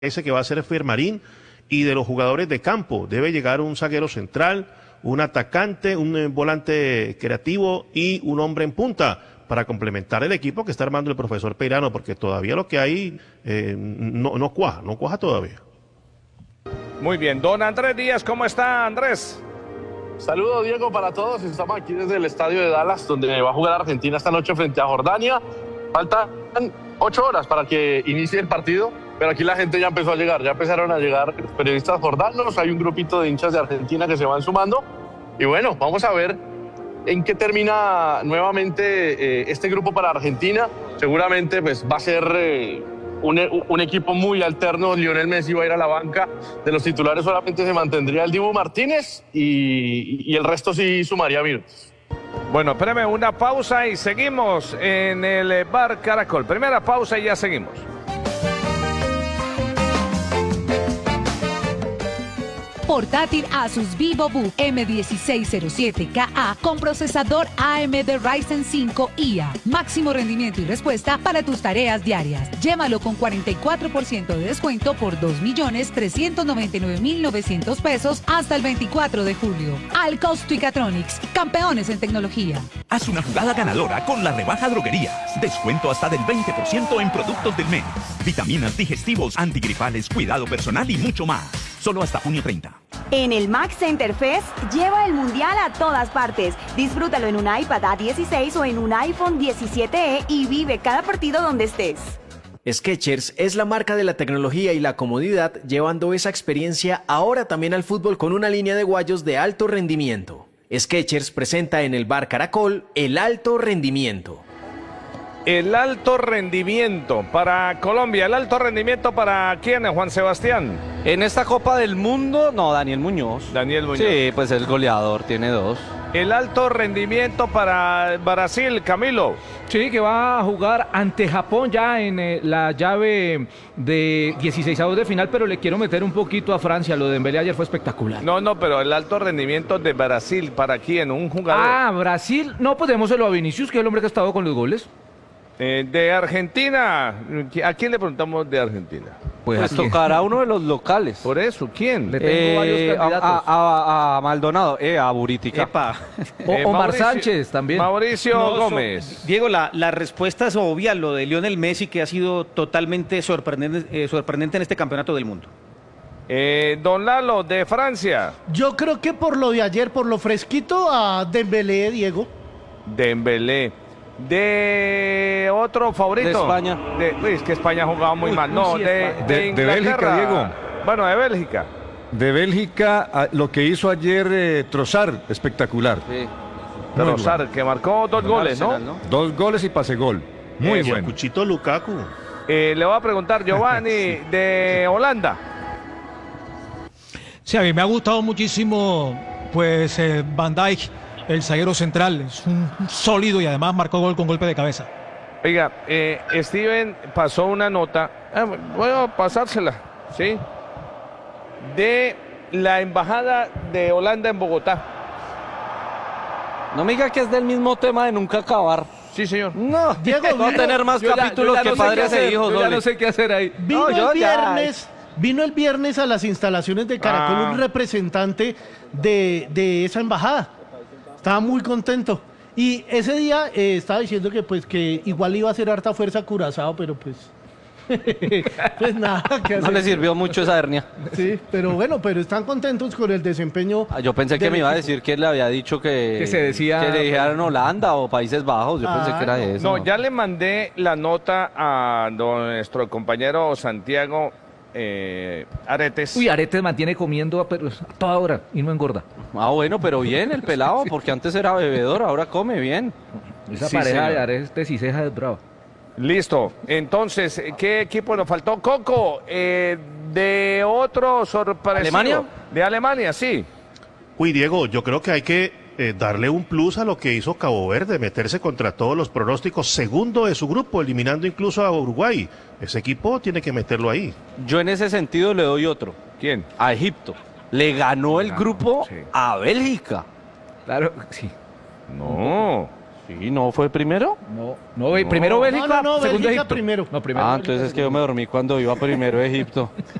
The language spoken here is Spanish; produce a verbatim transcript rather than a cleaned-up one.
ese que va a ser Fermarín, y de los jugadores de campo debe llegar un zaguero central, un atacante, un eh, volante creativo y un hombre en punta para complementar el equipo que está armando el profesor Peirano, porque todavía lo que hay eh, no, no cuaja, no cuaja todavía. Muy bien, don Andrés Díaz, ¿cómo está, Andrés? Saludos, Diego, para todos. Estamos aquí desde el estadio de Dallas, donde va a jugar Argentina esta noche frente a Jordania. Faltan ocho horas para que inicie el partido, pero aquí la gente ya empezó a llegar, ya empezaron a llegar los periodistas jordanos, hay un grupito de hinchas de Argentina que se van sumando, y bueno, vamos a ver en qué termina nuevamente eh, este grupo para Argentina. Seguramente pues va a ser eh, un, un equipo muy alterno. Lionel Messi va a ir a la banca, de los titulares solamente se mantendría el Dibu Martínez y, y el resto sí sumaría minutos. Bueno, espérame una pausa y seguimos en el Bar Caracol. Primera pausa y ya seguimos. Portátil Asus VivoBook M dieciséis cero siete K A con procesador A M D Ryzen cinco I A. Máximo rendimiento y respuesta para tus tareas diarias. Llévalo con cuarenta y cuatro por ciento de descuento por dos millones trescientos noventa y nueve mil novecientos pesos hasta el veinticuatro de julio. Alcos Twicatronics, campeones en tecnología. Haz una jugada ganadora con la rebaja Droguerías. Descuento hasta del veinte por ciento en productos del mes. Vitaminas, digestivos, antigripales, cuidado personal y mucho más. Solo hasta junio treinta. En el Mac Center Fest, lleva el mundial a todas partes. Disfrútalo en un iPad A dieciséis o en un iPhone diecisiete E y vive cada partido donde estés. Skechers es la marca de la tecnología y la comodidad, llevando esa experiencia ahora también al fútbol con una línea de guayos de alto rendimiento. Skechers presenta en el Bar Caracol el alto rendimiento. El alto rendimiento para Colombia. ¿El alto rendimiento para quién, Juan Sebastián? En esta Copa del Mundo, no, Daniel Muñoz. Daniel Muñoz. Sí, pues es goleador, tiene dos. El alto rendimiento para Brasil, Camilo. Sí, que va a jugar ante Japón ya en eh, la llave de dieciseisavos de final, pero le quiero meter un poquito a Francia. Lo de Dembélé ayer fue espectacular. No, no, pero el alto rendimiento de Brasil, ¿para quién? Un jugador. Ah, Brasil, no, pues démoselo a Vinicius, que es el hombre que ha estado con los goles. Eh, de Argentina, ¿a quién le preguntamos de Argentina? Pues, pues tocará a uno de los locales. Por eso, ¿quién? Le tengo eh, varios candidatos. A, a, a Maldonado, eh, a Buritica. Epa. O, eh, Omar Mauricio, Sánchez también. Mauricio no, Gómez. So, Diego, la, la respuesta es obvia, lo de Lionel Messi, que ha sido totalmente sorprendente, eh, sorprendente en este campeonato del mundo. Eh, don Lalo, de Francia. Yo creo que por lo de ayer, por lo fresquito, a Dembélé, Diego. Dembélé. De otro favorito. De España. De, uy, es que España ha jugado muy Uy, mal. uy, No, sí, de, España. de, De- de Inglaterra. Bélgica, Diego. Bueno, de Bélgica. De Bélgica, a- lo que hizo ayer eh, Trossard, espectacular. Sí. Trossard, que marcó dos goles, ¿no? Arsenal, Dos goles y pase gol. Muy Eso, bueno. Cuchito Lukaku. Eh, le voy a preguntar, Giovanni, de Holanda. Sí, a mí me ha gustado muchísimo, pues, eh, Van Dijk, el zaguero central. Es un sólido y además marcó gol con golpe de cabeza. Oiga, eh, Steven pasó una nota, eh, voy a pasársela, ¿sí? De la embajada de Holanda en Bogotá. No me diga que es del mismo tema de nunca acabar. Sí, señor. No, Diego, va a vino- tener más Yo ya- capítulos yo ya que no sé qué padres hacer, e hijos. yo ya doble. no sé qué hacer ahí. Vino No, yo el ya- viernes, vino el viernes a las instalaciones de Caracol Ah. un representante de, de esa embajada. Estaba muy contento. Y ese día eh, estaba diciendo que pues que igual iba a hacer harta fuerza Curazao, pero pues pues nada que hacer. No le sirvió mucho esa hernia. Sí, pero bueno, pero están contentos con el desempeño. Ah, Yo pensé que del me iba a equipo. decir que le había dicho que, Que se decía- que le dijeran Holanda o Países Bajos. Yo Ah, pensé que era no. eso. No, ya le mandé la nota a nuestro compañero Santiago eh, Aretes. Uy, Aretes mantiene comiendo pero a toda hora y no engorda. Ah, bueno, pero bien el pelado, porque antes era bebedor, ahora come bien. Esa Sí, pareja señor. de Aretes y Ceja es brava. Listo. Entonces, ¿qué equipo nos faltó? Coco, eh, de otro sorpresivo. ¿Alemania? De Alemania, sí. Uy, Diego, yo creo que hay que eh, darle un plus a lo que hizo Cabo Verde, meterse contra todos los pronósticos, segundo de su grupo, eliminando incluso a Uruguay. Ese equipo tiene que meterlo ahí. Yo en ese sentido le doy otro. ¿Quién? A Egipto. Le ganó el Ganó, grupo sí. a Bélgica. Claro, sí. No. Sí, ¿no fue primero? No, no, primero Bélgica, No, no, no, segundo Bélgica Egipto. primero. No, primero Ah, Bélgica, entonces es que yo segundo. me dormí cuando iba primero Egipto.